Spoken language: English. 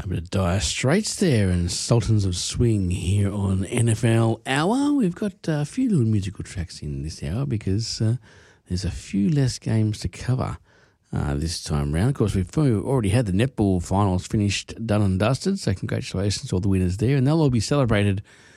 A bit of Dire Straits there and Sultans of Swing here on NFL Hour. We've got a few little musical tracks in this hour because there's a few less games to cover this time round. Of course, we've already had the netball finals finished, done and dusted, so congratulations to all the winners there. And they'll all be celebrated